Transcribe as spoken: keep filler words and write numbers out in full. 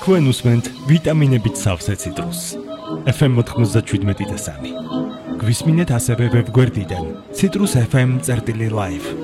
თქვენ უსმენთ ვიტამინებით სავსე ციტრუსს. ეფ ემ ninety-seven და სამი. გვისმინეთ ასევე ვებგვერდიდან citrus f m წერტილი live.